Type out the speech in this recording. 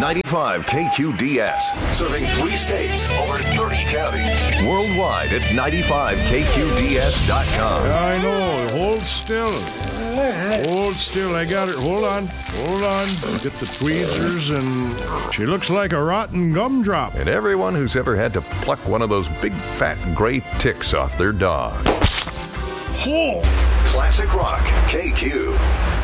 95 KQDS, serving 3 states, over 30 counties. Worldwide at 95KQDS.com. I know. Hold still. Hold still. I got it. Hold on. Get the tweezers, and she looks like a rotten gumdrop. And everyone who's ever had to pluck one of those big fat gray ticks off their dog. Oh. Classic Rock KQ.